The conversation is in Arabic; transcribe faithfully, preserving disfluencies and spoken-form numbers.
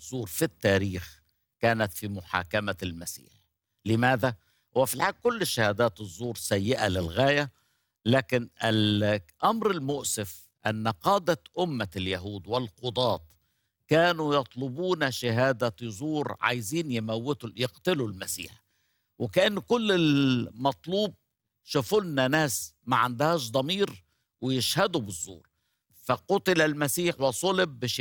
الزور في التاريخ كانت في محاكمة المسيح. لماذا؟ هو في الحقيقة كل شهادات الزور سيئة للغاية، لكن الأمر المؤسف أن قادة أمة اليهود والقضاة كانوا يطلبون شهادة زور، عايزين يموتوا يقتلوا المسيح. وكان كل المطلوب شوفوا لنا ناس ما عندهاش ضمير ويشهدوا بالزور. فقتل المسيح وصلب بشهادة